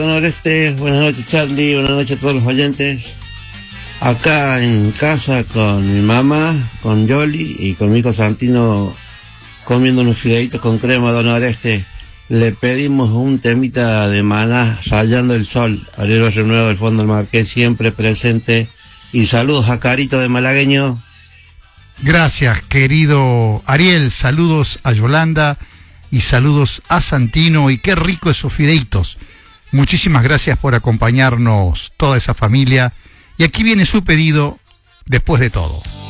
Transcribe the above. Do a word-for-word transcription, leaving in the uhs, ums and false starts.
Noreste, buenas noches Charlie, buenas noches a todos los oyentes. Acá en casa con mi mamá, con Yoli y con mi hijo Santino comiendo unos fideitos con crema Don Oreste. Le pedimos un temita de Maná, Rayando el Sol. Ariel Barrio Nuevo del Fondo del Marqués, siempre presente. Y saludos a Carito de Malagueño. Gracias, querido Ariel. Saludos a Yolanda y saludos a Santino. Y qué rico esos fideitos. Muchísimas gracias por acompañarnos, toda esa familia. Y aquí viene su pedido, Después de todo.